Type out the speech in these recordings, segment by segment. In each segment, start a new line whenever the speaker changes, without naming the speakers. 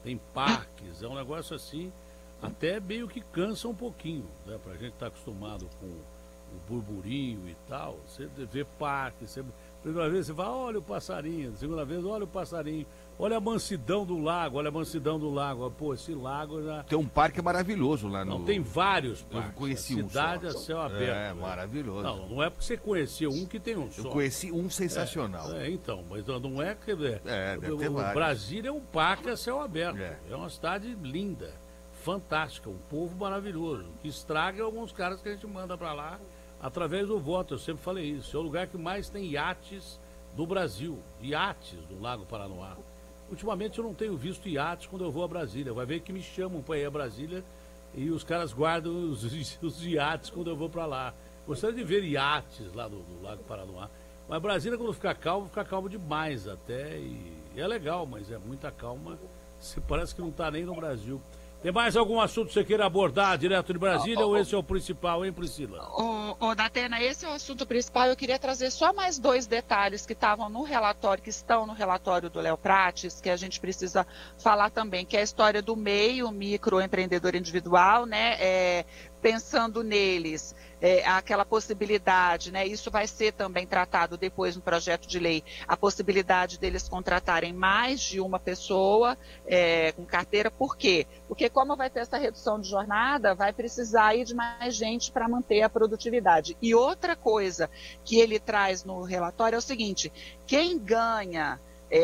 tem parques, é um negócio assim, até meio que cansa um pouquinho, né? Pra gente estar acostumado com o burburinho e tal, você vê parque, você, primeira vez você vai, olha o passarinho, segunda vez, olha o passarinho, olha a mansidão do lago, olha a mansidão do lago, pô, esse lago já...
Tem um parque maravilhoso lá
Não,
no...
tem vários
Eu
parques,
conheci
a
um
cidade
só.
a céu aberto.
É,
né?
maravilhoso.
Não, não é porque você conheceu um que tem um só.
Eu conheci um sensacional.
Então, mas não é que...
Deve ter vários.
Brasília é um parque a céu aberto,
É.
é uma cidade linda, fantástica, um povo maravilhoso, que estraga alguns caras que a gente manda pra lá através do voto, eu sempre falei isso, é o lugar que mais tem iates do Brasil, iates do Lago Paranoá. Ultimamente eu não tenho visto iates quando eu vou a Brasília, vai ver que me chamam para ir a Brasília e os caras guardam os iates quando eu vou para lá. Gostaria de ver iates lá do Lago Paranoá, mas Brasília quando fica calmo demais até, e é legal, mas é muita calma, você parece que não está nem no Brasil. Tem mais algum assunto que você queira abordar direto de Brasília ou esse é o principal, hein, Priscila?
Datena, esse é o assunto principal. Eu queria trazer só mais 2 detalhes que estavam no relatório, que estão no relatório do Léo Prates, que a gente precisa falar também, que é a história do MEI, o microempreendedor individual, né? Pensando neles, aquela possibilidade, né? Isso vai ser também tratado depois no projeto de lei, a possibilidade deles contratarem mais de uma pessoa com carteira. Por quê? Porque como vai ter essa redução de jornada, vai precisar ir de mais gente para manter a produtividade. E outra coisa que ele traz no relatório é o seguinte: quem ganha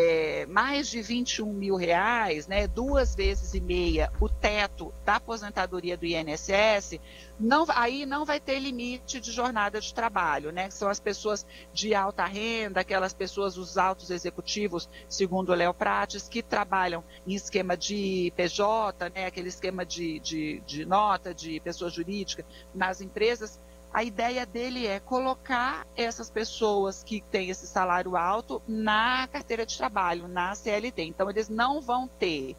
mais de R$ 21.000, né, 2,5 vezes o teto da aposentadoria do INSS, aí não vai ter limite de jornada de trabalho, né, que são as pessoas de alta renda, aquelas pessoas, os altos executivos, segundo o Léo Prates, que trabalham em esquema de PJ, né, aquele esquema de nota de pessoa jurídica nas empresas. A ideia dele é colocar essas pessoas que têm esse salário alto na carteira de trabalho, na CLT. Então, eles não vão ter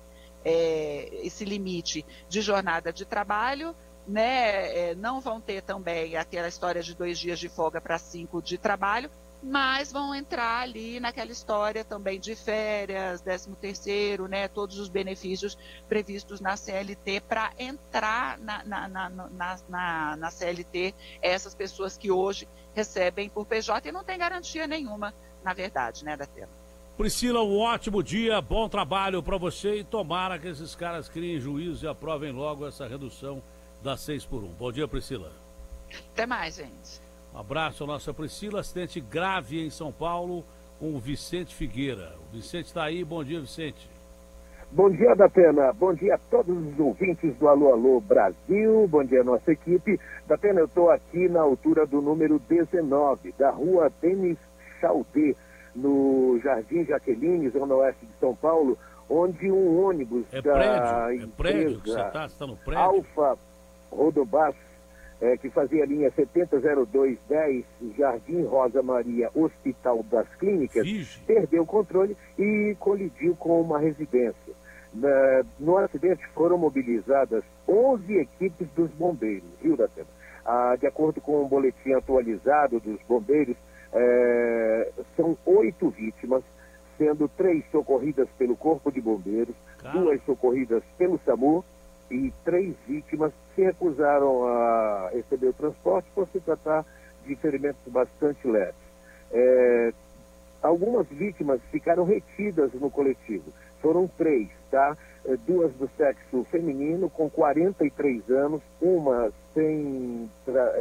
esse limite de jornada de trabalho, né? Não vão ter também aquela história de 2 dias de folga para 5 de trabalho, mas vão entrar ali naquela história também de férias, 13º, né, todos os benefícios previstos na CLT para entrar na CLT essas pessoas que hoje recebem por PJ e não tem garantia nenhuma, na verdade, né, Datena?
Priscila, um ótimo dia, bom trabalho para você e tomara que esses caras criem juízo e aprovem logo essa redução das 6x1. Bom dia, Priscila.
Até mais, gente.
Um abraço à nossa Priscila, acidente grave em São Paulo com o Vicente Figueira. O Vicente está aí, bom dia, Vicente.
Bom dia, Datena, bom dia a todos os ouvintes do Alô Alô Brasil, bom dia a nossa equipe. Datena, eu estou aqui na altura do número 19, da rua Denis Chaldê, no Jardim Jaqueline, zona oeste de São Paulo, onde um ônibus da
prédio que você
empresa
está no prédio?
Alfa Rodobás, que fazia a linha 700210, Jardim Rosa Maria, Hospital das Clínicas, perdeu o controle e colidiu com uma residência. No acidente foram mobilizadas 11 equipes dos bombeiros, viu, Datena? De acordo com o boletim atualizado dos bombeiros, são 8 vítimas, sendo 3 socorridas pelo Corpo de Bombeiros, 2 socorridas pelo SAMU, e 3 vítimas se recusaram a receber o transporte por se tratar de ferimentos bastante leves. Algumas vítimas ficaram retidas no coletivo. Foram 3, tá? 2 do sexo feminino, com 43 anos, uma sem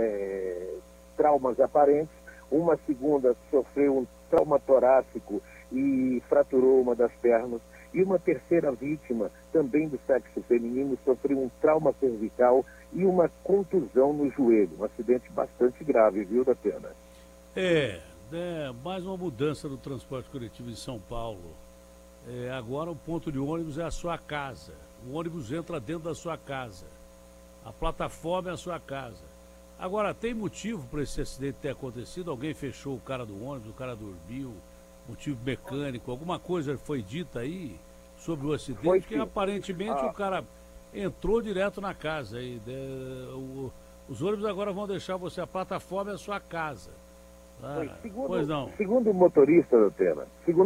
traumas aparentes, uma segunda sofreu um trauma torácico e fraturou uma das pernas, e uma terceira vítima, também do sexo feminino, sofreu um trauma cervical e uma contusão no joelho. Um acidente bastante grave, viu, Datena?
Mais uma mudança no transporte coletivo em São Paulo. Agora o ponto de ônibus é a sua casa. O ônibus entra dentro da sua casa. A plataforma é a sua casa. Agora, tem motivo para esse acidente ter acontecido? Alguém fechou o cara do ônibus, o cara dormiu, motivo mecânico, alguma coisa foi dita aí sobre o acidente? Porque aparentemente o cara entrou direto na casa. Os ônibus agora vão deixar você, a plataforma é a sua casa. Pois não.
Segundo o motorista, Datena,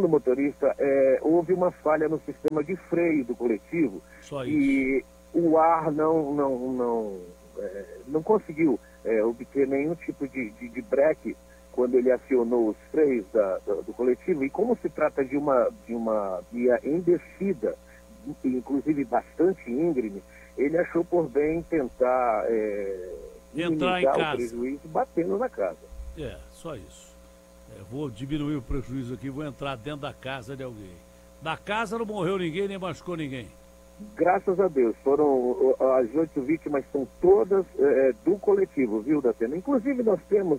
houve uma falha no sistema de freio do coletivo.
Só isso.
E o ar não conseguiu obter nenhum tipo de breque quando ele acionou os freios do coletivo. E como se trata de uma via em descida, inclusive bastante íngreme, ele achou por bem tentar
entrar em casa,
o prejuízo batendo na casa.
Só isso. Vou diminuir o prejuízo aqui, vou entrar dentro da casa de alguém. Na casa não morreu ninguém, nem machucou ninguém.
Graças a Deus, as 8 vítimas são todas do coletivo, viu, Datena? Inclusive nós temos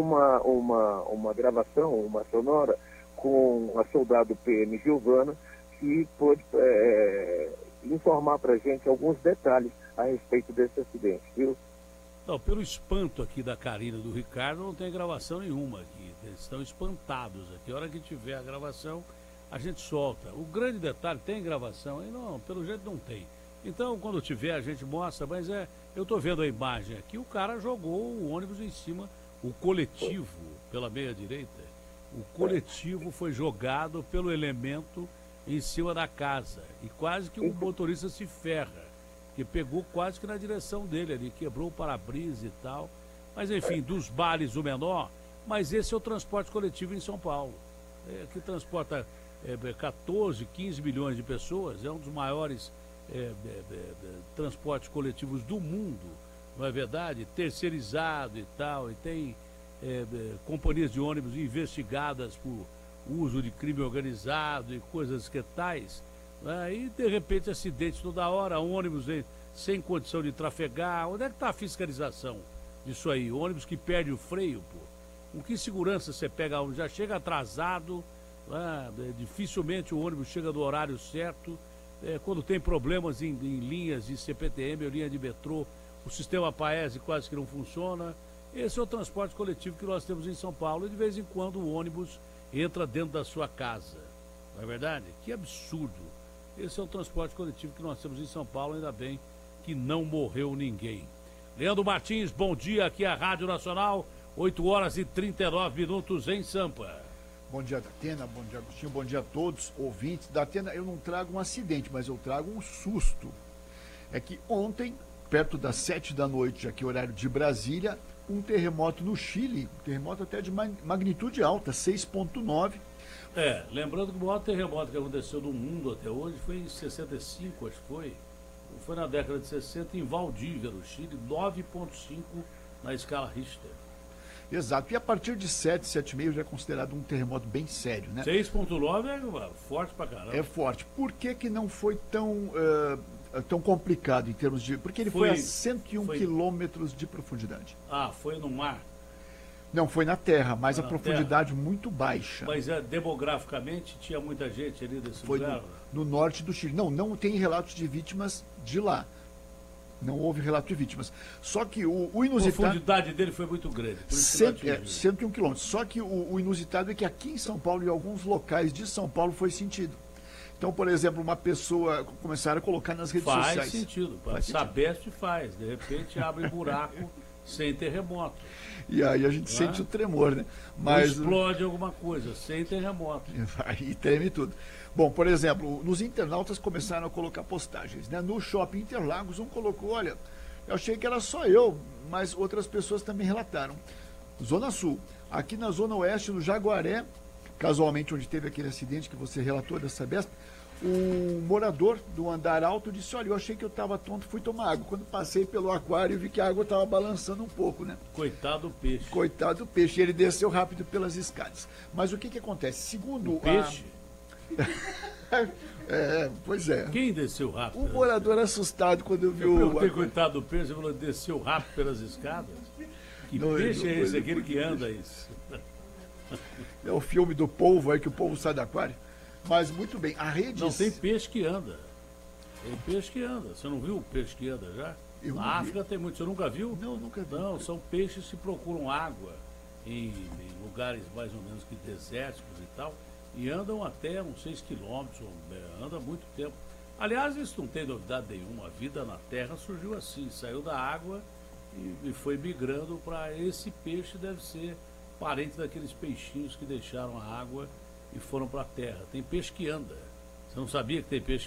uma gravação, uma sonora, com a soldado PM Giovana, que pôde informar pra gente alguns detalhes a respeito desse acidente, viu?
Não, pelo espanto aqui da Karina e do Ricardo, não tem gravação nenhuma aqui. Eles estão espantados aqui. A hora que tiver a gravação, a gente solta. O grande detalhe, tem gravação? Aí não, pelo jeito não tem. Então, quando tiver, a gente mostra, mas eu estou vendo a imagem aqui, o cara jogou o ônibus em cima, o coletivo, pela meia-direita, o coletivo foi jogado pelo elemento em cima da casa. E quase que o motorista se ferra, que pegou quase que na direção dele ali, quebrou o para-brisa e tal. Mas enfim, dos bares o menor, mas esse é o transporte coletivo em São Paulo. Que transporta 14, 15 milhões de pessoas, é um dos maiores transportes coletivos do mundo, não é verdade? Terceirizado e tal, e tem companhias de ônibus investigadas por uso de crime organizado e coisas que tais. E de repente acidentes toda hora, ônibus sem condição de trafegar. Onde é que está a fiscalização disso aí? Ônibus que perde o freio, pô. Com que segurança você pega ônibus? Já chega atrasado, dificilmente o ônibus chega no horário certo. Quando tem problemas em linhas de CPTM ou linha de metrô, o sistema Paese quase que não funciona. Esse é o transporte coletivo que nós temos em São Paulo, e de vez em quando o ônibus entra dentro da sua casa. Não é verdade? Que absurdo. Esse é o transporte coletivo que nós temos em São Paulo, ainda bem que não morreu ninguém. Leandro Martins, bom dia, aqui é a Rádio Nacional, 8 horas e 39 minutos em Sampa.
Bom dia, Datena, bom dia, Agostinho, bom dia a todos, ouvintes. Datena, eu não trago um acidente, mas eu trago um susto. É que ontem, perto das 7 da noite, aqui horário de Brasília, um terremoto no Chile, um terremoto até de magnitude alta, 6,9.
Lembrando que o maior terremoto que aconteceu no mundo até hoje foi em 65, acho que foi na década de 60, em Valdívia, no Chile, 9,5 na escala Richter.
Exato, e a partir de 7, 7,5 já é considerado um terremoto bem sério, né?
6,9 é forte pra caramba.
É forte. Por que não foi tão complicado em termos de... Porque ele foi a 101 quilômetros de profundidade.
Foi no mar?
Não, foi na terra, mas a profundidade muito baixa.
Mas demograficamente tinha muita gente ali desse lugar?
Foi no norte do Chile. Não tem relatos de vítimas de lá. Não houve relato de vítimas. Só que o inusitado...
A profundidade dele foi muito grande.
101 quilômetros. Só que o inusitado é que aqui em São Paulo, em alguns locais de São Paulo, foi sentido. Então, por exemplo, uma pessoa começaram a colocar nas redes sociais.
Faz sentido. Sabesp faz. De repente abre buraco sem terremoto.
E aí a gente sente o tremor, né? Mas
explode alguma coisa, sem terremoto.
E treme tudo. Bom, por exemplo, nos internautas começaram a colocar postagens, né? No Shopping Interlagos, um colocou, olha, eu achei que era só eu, mas outras pessoas também relataram. Zona Sul, aqui na Zona Oeste, no Jaguaré, casualmente onde teve aquele acidente que você relatou da Sabesp, um morador do andar alto disse, olha, eu achei que eu estava tonto, fui tomar água. Quando passei pelo aquário, vi que a água estava balançando um pouco, né?
Coitado do peixe.
Coitado do peixe, ele desceu rápido pelas escadas. Mas o que acontece? Segundo
peixe?
Pois é.
Quem desceu rápido?
O morador assustado quando viu...
Eu perguntei, coitado do peixe, ele falou, desceu rápido pelas escadas? Que peixe é esse? Aquele que anda isso?
É o filme do polvo, aí que o polvo sai do aquário. Mas, muito bem, a rede...
Não, tem peixe que anda. Tem peixe que anda. Você não viu o peixe que anda já? Na África tem muito. Você nunca viu?
Não, nunca vi.
Não, são peixes que procuram água em lugares mais ou menos que desérticos e tal, e andam até uns 6 quilômetros, anda muito tempo. Aliás, isso não tem novidade nenhuma. A vida na Terra surgiu assim, saiu da água e foi migrando para esse peixe, deve ser parente daqueles peixinhos que deixaram a água e foram para a terra. Tem peixe que anda. Você não sabia que tem peixe